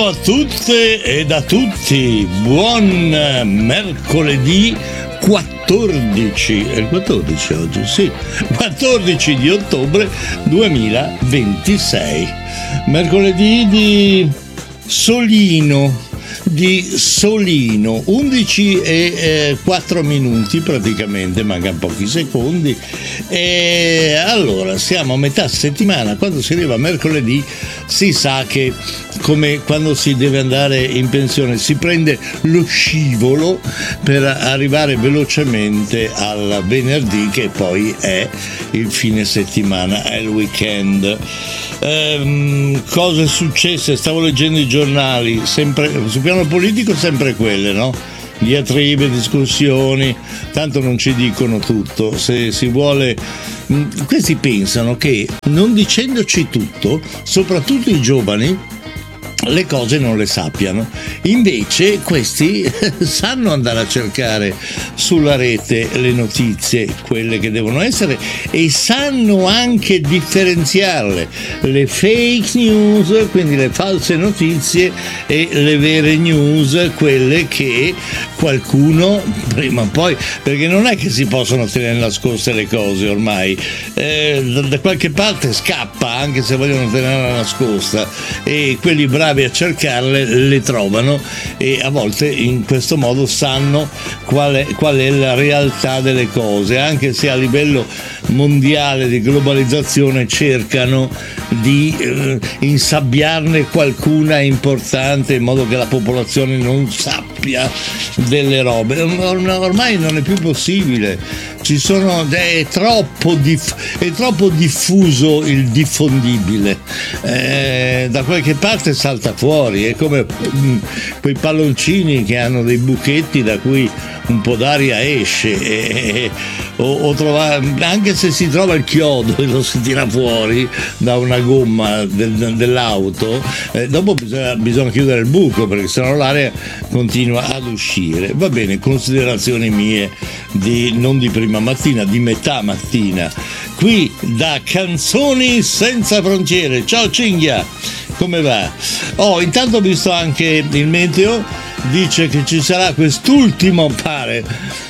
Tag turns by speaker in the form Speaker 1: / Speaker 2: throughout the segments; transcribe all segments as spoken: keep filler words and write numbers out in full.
Speaker 1: Ciao a tutte ed a tutti, buon mercoledì quattordici, è il quattordici oggi, sì, quattordici di ottobre duemilaventisei, mercoledì di Solino, di Solino, undici e quattro minuti praticamente, mancano pochi secondi. E allora siamo a metà settimana, quando si arriva mercoledì si sa che, come quando si deve andare in pensione, si prende lo scivolo per arrivare velocemente al venerdì, che poi è il fine settimana, è il weekend. Ehm, cose successe, stavo leggendo i giornali, sempre sul piano politico, sempre quelle, no? Diatribe, discussioni, tanto non ci dicono tutto. Se si vuole, questi pensano che non dicendoci tutto, soprattutto i giovani, le cose non le sappiano. Invece questi sanno andare a cercare sulla rete le notizie, quelle che devono essere, e sanno anche differenziarle, le fake news, quindi le false notizie, e le vere news, quelle che qualcuno prima o poi, perché non è che si possono tenere nascoste le cose ormai, eh, da, da qualche parte scappa, anche se vogliono tenerla nascosta, e quelli bravi a cercarle le trovano, e a volte in questo modo sanno qual è, qual è la realtà delle cose, anche se a livello mondiale di globalizzazione cercano di eh, insabbiarne qualcuna importante in modo che la popolazione non sappia delle robe. Ormai non è più possibile, ci sono, è troppo, diff, è troppo diffuso il diffondibile, eh, da qualche parte salta fuori, è come mh, quei palloncini che hanno dei buchetti da cui un po' d'aria esce, e, e, o, o trova, anche se si trova il chiodo e lo si tira fuori da una gomma del, dell'auto, eh, dopo bisogna, bisogna chiudere il buco, perché sennò l'aria continua ad uscire. Va bene, considerazioni mie di, non di prima mattina, di metà mattina, qui da Canzoni Senza Frontiere. Ciao Cinghia, come va? Oh, intanto ho visto anche il meteo, dice che ci sarà quest'ultimo, pare,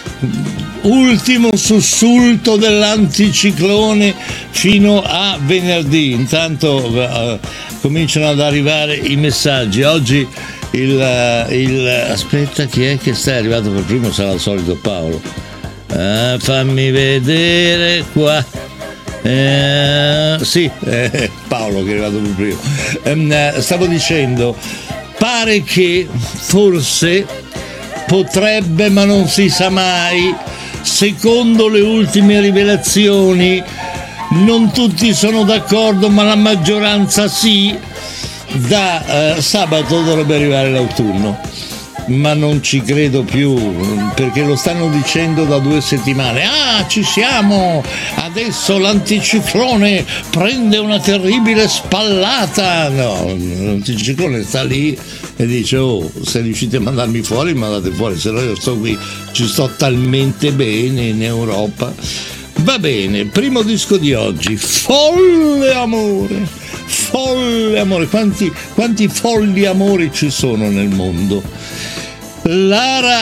Speaker 1: ultimo sussulto dell'anticiclone fino a venerdì. Intanto uh, cominciano ad arrivare i messaggi. Oggi il, il aspetta, chi è che sta arrivato per primo? Sarà il solito Paolo. Ah, fammi vedere qua. Eh, sì, eh, Paolo che è arrivato per primo. Eh, stavo dicendo, pare che forse potrebbe, ma non si sa mai, secondo le ultime rivelazioni, non tutti sono d'accordo, ma la maggioranza sì, da eh, sabato dovrebbe arrivare l'autunno. Ma non ci credo più, perché lo stanno dicendo da due settimane. Ah, ci siamo! Adesso l'anticiclone prende una terribile spallata. No, l'anticiclone sta lì e dice: oh, se riuscite a mandarmi fuori, mandate fuori, se no io sto qui, ci sto talmente bene in Europa. Va bene, primo disco di oggi, Folle Amore. Folle amore, quanti, quanti folli amori ci sono nel mondo? Lara